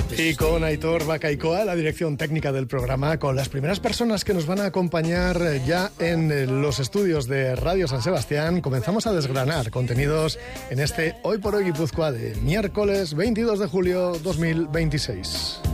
Y con Aitor Bacaicoa, la dirección técnica del programa, con las primeras personas que nos van a acompañar ya en los estudios de Radio San Sebastián, comenzamos a desgranar contenidos en este Hoy por Hoy Guipúzcoa de miércoles 22 de julio 2026.